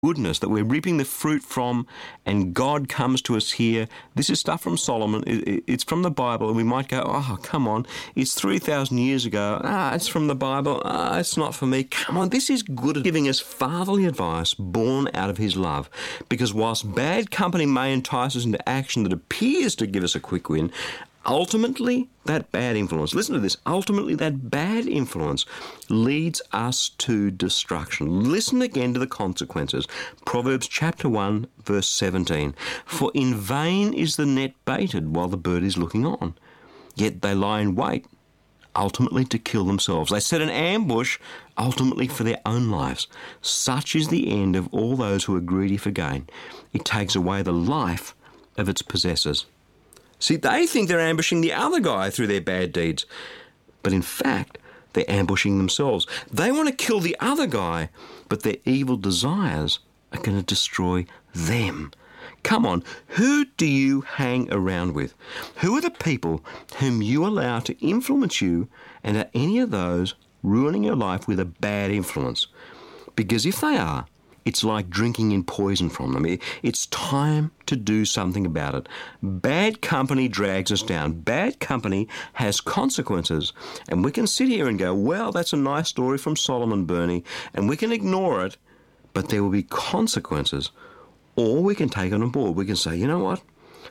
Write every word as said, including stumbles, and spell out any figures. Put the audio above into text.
goodness that we're reaping the fruit from, and God comes to us here. This is stuff from Solomon. It's from the Bible, and we might go, oh, come on, it's three thousand years ago. Ah, it's from the Bible. Ah, it's not for me. Come on, this is good, giving us fatherly advice born out of his love. Because whilst bad company may entice us into action that appears to give us a quick win, ultimately, that bad influence, listen to this, ultimately that bad influence leads us to destruction. Listen again to the consequences. Proverbs chapter one, verse seventeen. For in vain is the net baited while the bird is looking on, yet they lie in wait, ultimately to kill themselves. They set an ambush, ultimately for their own lives. Such is the end of all those who are greedy for gain. It takes away the life of its possessors. See, they think they're ambushing the other guy through their bad deeds, but in fact, they're ambushing themselves. They want to kill the other guy, but their evil desires are going to destroy them. Come on, who do you hang around with? Who are the people whom you allow to influence you, and are any of those ruining your life with a bad influence? Because if they are, it's like drinking in poison from them. It's time to do something about it. Bad company drags us down. Bad company has consequences. And we can sit here and go, well, that's a nice story from Solomon, Bernie, and we can ignore it, but there will be consequences. Or we can take it on board. We can say, you know what?